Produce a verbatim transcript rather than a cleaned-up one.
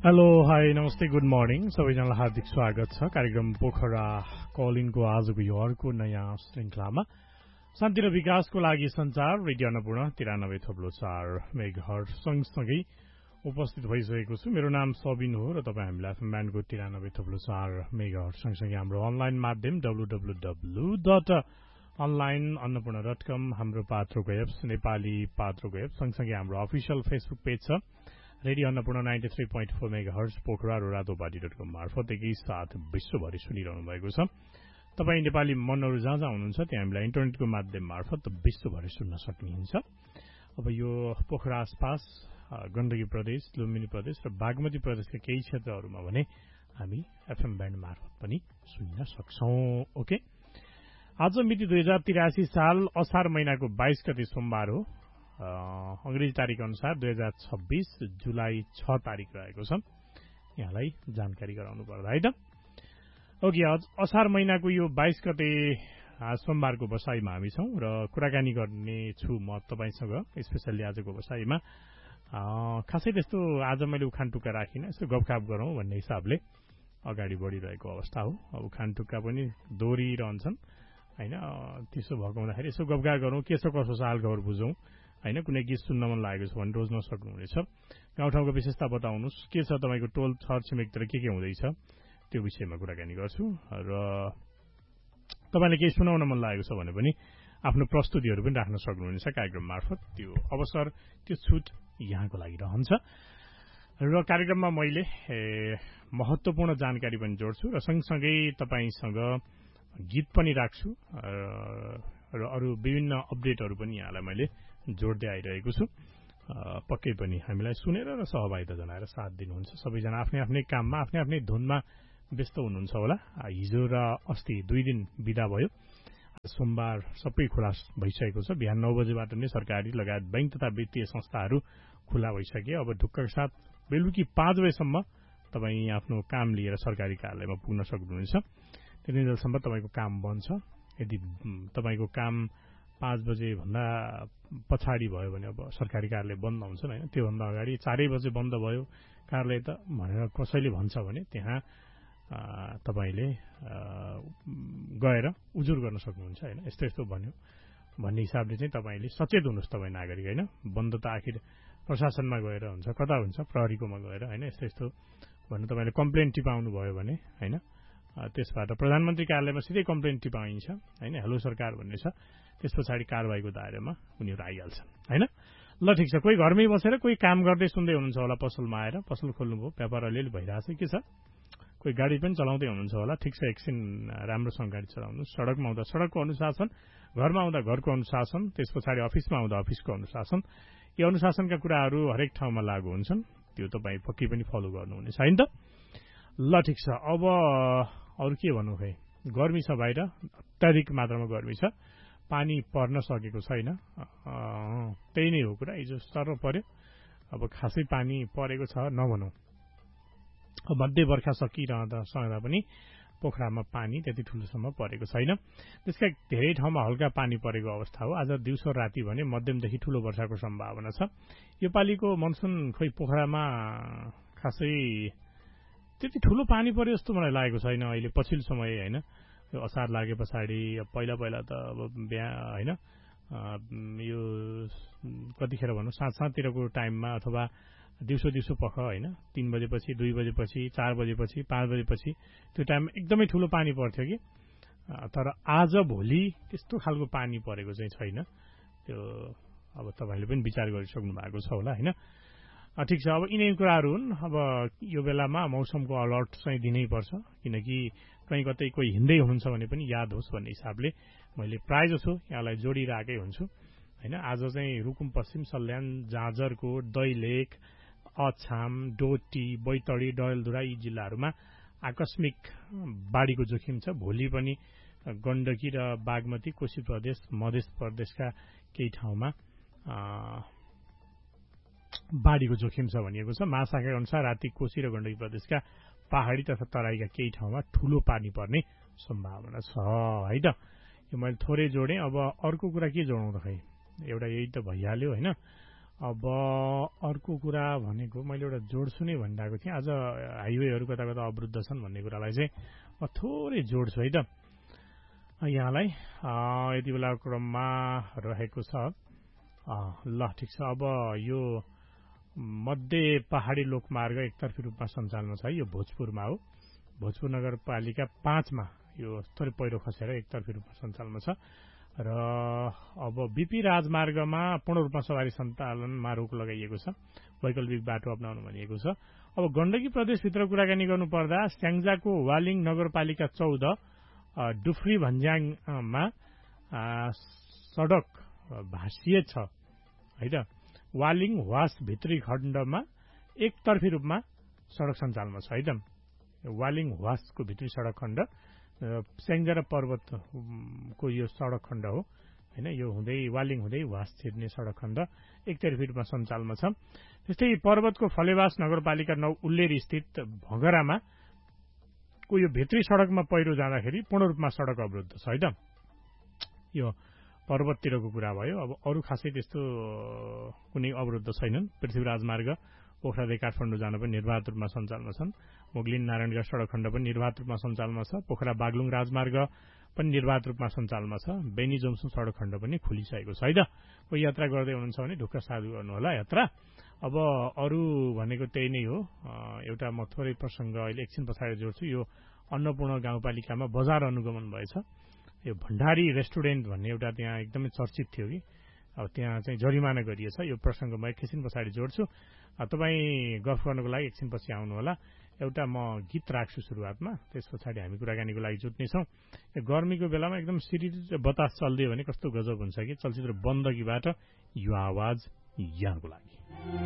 Hello hi नमस्ते good morning सबैजनालाई हार्दिक स्वागत छ कार्यक्रम पोखरा कलिनको आजको यो अर्को नयाँ श्रृङ्खलामा शान्ति र विकासको लागि संचार रेडियो अन्नपूर्ण तिरानब्बे थप्लो चार मेगाहर्ज सँगसँगै उपस्थित भइसकेको छु। मेरो नाम सबिन हो र तपाईँ हामीलाई एफएम ब्यान्डको तिरानब्बे थप्लो चार मेगाहर्ज सँगसँगै हाम्रो अनलाइन माध्यम W W W dot online Annapurna dot कम हाम्रो पात्रोको एप्स नेपाली पात्रोको एप्स सँगसँगै हाम्रो अफिसियल फेसबुक पेज छ radio Annapurna ninety three point four mega hertz Pokhara र रातोपाटी डट कम मार्फत एकैसाथ विश्वभरि सुनिरहनु भएको छ। तपाईँ नेपाली मनहरू जहाँ जहाँ हुनुहुन्छ त्यहाँ हामीलाई इन्टरनेटको माध्यम मार्फत विश्वभरि सुन्न सक्नुहुन्छ। अब यो पोखरा आसपास गण्डकी प्रदेश, लुम्बिनी प्रदेश र बागमती प्रदेशका केही क्षेत्रहरूमा भने हामी एफएम ब्यान्ड मार्फत पनि सुन्न सक्छौं। ओके, आज मिति दुई हजार तिरासी साल असार महिनाको बाइस गते सोमबार हो। अंग्रेजी तारिक अनुसार दुई हजार छब्बीस जुलाई छ तारिक रहेको छ। यहाँलाई जानकारी गराउनु पर्दा है त। ओके, असार महिनाको यो बाइस गते सोमबारको बसाईमा हामी छौं र कुराकानी गर्ने छु म तपाईसँग स्पेसल्ली आजको बसाईमा। खासै त्यस्तो आज मैले उखान टुक्का राखिनँ, यसो गफगाफ गरौँ भन्ने हिसाबले अगाडि बढिरहेको अवस्था हो। उखान टुक्का पनि दोहोरिरहन्छन् होइन, त्यसो भएको हुँदाखेरि यसो गफगाफ गरौँ, के छ कसो साल खबर बुझौँ होइन। कुनै गीत सुन्न मन लागेको छ भने रोज्न सक्नुहुनेछ। गाउँठाउँको विशेषता बताउनुहोस्, के छ तपाईँको टोल छर छिमेकतिर के के हुँदैछ त्यो विषयमा कुराकानी गर्छु। र तपाईँले केही सुनाउन मन लागेको छ भने पनि आफ्नो प्रस्तुतिहरू पनि राख्न सक्नुहुनेछ कार्यक्रम मार्फत। त्यो अवसर, त्यो छुट यहाँको लागि रहन्छ। र कार्यक्रममा मैले महत्वपूर्ण जानकारी पनि जोड्छु र सँगसँगै तपाईँसँग गीत पनि राख्छु र अरू विभिन्न अपडेटहरू पनि यहाँलाई मैले जोड्दै आइरहेको छु। पक्कै पनि हामीलाई सुनेर र सहभागिता जनाएर साथ दिनुहुन्छ। सबैजना आफ्नै आफ्नै काममा आफ्नै आफ्नै धुनमा व्यस्त हुनुहुन्छ होला। हिजो र अस्ति दुई दिन बिदा भयो। सोमबार सबै खुला भइसकेको छ। बिहान नौ बजेबाट नै सरकारी लगायत बैंक तथा वित्तीय संस्थाहरू खुला भइसके। अब ढुक्कका साथ बेलुकी पाँच बजेसम्म तपाईँ आफ्नो काम लिएर सरकारी कार्यालयमा पुग्न सक्नुहुनेछ। त्यति बेलासम्म तपाईँको काम बन्द छ। यदि तपाईँको काम पाँच बजे भन्दा पछाडि भयो भने अब सरकारी कार्यालय बन्द हुन्छन् होइन। त्योभन्दा अगाडि चारै बजे बन्द भयो कार्यालय त भनेर कसैले भन्छ भने त्यहाँ तपाईँले गएर उजुर गर्न सक्नुहुन्छ होइन। यस्तो यस्तो भन्यो भन्ने हिसाबले चाहिँ तपाईँले सचेत हुनुहोस्। तपाईँ नागरिक होइन, बन्द त आखिर प्रशासनमा गएर हुन्छ, कता हुन्छ प्रहरीकोमा गएर होइन। यस्तो यस्तो भन्नु तपाईँले कम्प्लेन टिपाउनु भयो भने होइन, त्यसबाट प्रधानमन्त्री कार्यालयमा सिधै कम्प्लेन टिपाइन्छ होइन। हेलो सरकार भन्ने छ, त्यस पछाडि कारवाहीको दायरामा उनीहरू आइहाल्छन् होइन। ल ठिक छ, कोही घरमै बसेर कोही काम गर्दै सुन्दै हुनुहुन्छ होला, पसलमा आएर पसल खोल्नुभयो, व्यापार अलिअलि भइरहेछ, के छ कोही गाडी पनि चलाउँदै हुनुहुन्छ होला। ठिक छ, एकछिन राम्रोसँग गाडी चलाउनु। सडकमा आउँदा सडकको अनुशासन, घरमा आउँदा घरको अनुशासन, त्यस पछाडि अफिसमा आउँदा अफिसको अनुशासन। यो अनुशासनका कुराहरू हरेक ठाउँमा लागू हुन्छन्। त्यो तपाईँ पक्कै पनि फलो गर्नुहुनेछ होइन त। ल ठिक छ, अब अरू के भन्नु खै, गर्मी छ बाहिर, अत्याधिक मात्रामा गर्मी छ। पानी पर्न सकेको छैन, त्यही नै हो कुरा। हिजो सर्व पर्यो, अब खासै पानी परेको छ नभनौँ। मध्य बर्खा सकिरहँदा सहँदा पनि पोखरामा पानी त्यति ठुलोसम्म परेको छैन। त्यसका धेरै ठाउँमा हल्का पानी परेको अवस्था हो। आज दिउँसो राति भने मध्यमदेखि ठूलो वर्षाको सम्भावना छ। यो पालिको मनसुन खोइ पोखरामा खासै त्यति ठूलो पानी पर्यो जस्तो मलाई लागेको छैन अहिले पछिल्लो समय होइन। यो असार लागे पछाडि पहिला पहिला त अब बिहा होइन, यो कतिखेर भनौँ साँझ साँझतिरको टाइममा अथवा दिउँसो दिउँसो पख होइन, तीन बजेपछि, दुई बजेपछि, चार बजेपछि, पाँच बजेपछि त्यो टाइममा एकदमै ठूलो पानी पर्थ्यो कि। तर आज भोलि त्यस्तो खालको पानी परेको चाहिँ छैन। त्यो अब तपाईँले पनि विचार गरिसक्नु भएको छ होला होइन। ठिक छ, अब यिनै कुराहरू हुन्। अब यो बेलामा मौसमको अलर्ट चाहिँ दिनै पर्छ, किनकि कहीँ कतै कोही हिँड्दै हुनुहुन्छ भने पनि याद होस् भन्ने हिसाबले मैले प्रायः जसो यहाँलाई जोडिरहेकै हुन्छु होइन। आज चाहिँ रुकुम पश्चिम, सल्यान, जाजरकोट, दैलेख, अछाम, डोटी, बैतडी, डडेलधुरा यी जिल्लाहरूमा आकस्मिक बाढीको जोखिम छ। भोलि पनि गण्डकी र बागमती, कोशी प्रदेश, मध्य प्रदेशका केही ठाउँमा बाढीको जोखिम छ भनिएको छ। महाशाखा अनुसार राति कोशी र गण्डकी प्रदेशका पहाडी तथा तराईका केही ठाउँमा ठूलो पानी पर्ने सम्भावना छ है त। यो मैले थोरै जोडेँ। अब अर्को कुरा के जोडौँ त खै, एउटा यही त भइहाल्यो होइन। अब अर्को कुरा भनेको मैले एउटा जोड्छु नै भनिरहेको थिएँ। आज हाइवेहरू कता कता अवरुद्ध छन् भन्ने कुरालाई चाहिँ म थोरै जोड्छु है त यहाँलाई। यति बेला क्रममा रहेको छ। ल ठिक छ। अब यो मध्य पहाडी लोकमार्ग एकतर्फी रूपमा सञ्चालनमा छ। यो भोजपुरमा हो। भोजपुर नगरपालिका पाँचमा यो थोरै पहिरो खसेर एकतर्फी रूपमा सञ्चालनमा छ। र अब बीपी राजमार्गमा पूर्ण रूपमा सवारी सञ्चालनमा रोक लगाइएको छ। वैकल्पिक बाटो अपनाउनु भनिएको छ। अब गण्डकी प्रदेशभित्र कुराकानी गर्नुपर्दा स्याङ्जाको वालिङ नगरपालिका चौध डुफ्री भन्ज्याङमा सडक भाँसिए छ है त। वालिङ वास भित्री खण्डमा एकतर्फी रूपमा सडक सञ्चालनमा छ है त। वालिङ वासको भित्री सडक खण्ड स्याङ्जा र पर्वतको यो सडक खण्ड हो हैन। यो हुँदै वालिङ हुँदै वास छिर्ने सडक खण्ड एकतर्फी रूपमा सञ्चालनमा छ। त्यस्तै पर्वतको फलेवास नगरपालिका नौ उल्लेरी स्थित भगरामा को यो भित्री सडकमा पहिरो जाँदाखेरि पूर्ण रूपमा सडक अवरुद्ध छ है त। यो पर्वततिरको कुरा भयो। अब अरू खासै त्यस्तो कुनै अवरुद्ध छैनन्। पृथ्वी राजमार्ग पोखरादेखि काठमाडौँ जान पनि निर्वाध रूपमा सञ्चालनमा छन्। मुगलिन नारायणगढ सडक खण्ड पनि निर्वाध रूपमा सञ्चालनमा छ। पोखरा बागलुङ राजमार्ग पनि निर्वाध रूपमा सञ्चालनमा छ। बेनी जोमसुङ सडक खण्ड पनि खुलिसकेको छ है त। कोही यात्रा गर्दै हुनुहुन्छ भने ढुक्क साधु गर्नु होला यात्रा। अब अरू भनेको त्यही नै हो। एउटा म थोरै प्रसङ्ग अहिले एकछिन पछाडि जोड्छु। यो अन्नपूर्ण गाउँपालिकामा बजार अनुगमन भएछ। यो भण्डारी रेस्टुरेन्ट भन्ने एउटा त्यहाँ एकदमै चर्चित थियो कि अब त्यहाँ चाहिँ जरिमाना गरिएछ। यो प्रसङ्ग म एकछिन पछाडि जोड्छु। तपाईँ गफ गर्नको लागि एकछिन पछि आउनु होला। एउटा म गीत राख्छु सुरुवातमा, त्यस पछाडि हामी कुराकानीको लागि जुट्नेछौँ। गर्मीको बेलामा एकदम सिरिर बतास चल्दियो भने कस्तो गजब हुन्छ कि। चलचित्र बन्दकीबाट यो आवाज यहाँको लागि।